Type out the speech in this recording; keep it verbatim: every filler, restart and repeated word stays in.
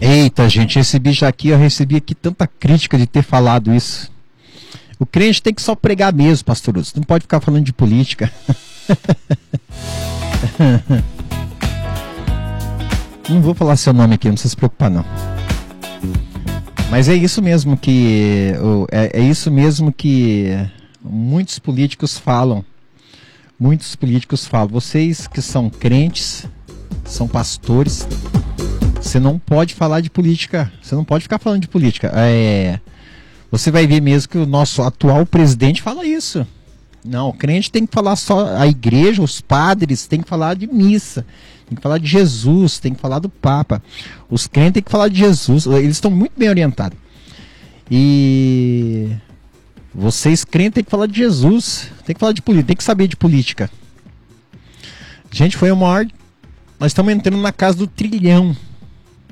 Eita, gente, recebi já aqui, eu recebi aqui tanta crítica de ter falado isso. O crente tem que só pregar mesmo, pastor Lúcio. Não pode ficar falando de política. Não vou falar seu nome aqui, não precisa se preocupar não. Mas é isso mesmo que é, é isso mesmo que muitos políticos falam. Muitos políticos falam. Vocês que são crentes, são pastores, você não pode falar de política. Você não pode ficar falando de política. É, você vai ver mesmo que o nosso atual presidente fala isso. Não, o crente tem que falar só, a igreja, os padres tem que falar de missa, tem que falar de Jesus, tem que falar do Papa. Os crentes têm que falar de Jesus, eles estão muito bem orientados. E vocês crentes têm que falar de Jesus, tem que falar de política, tem que saber de política. Gente, foi o maior, nós estamos entrando na casa do trilhão.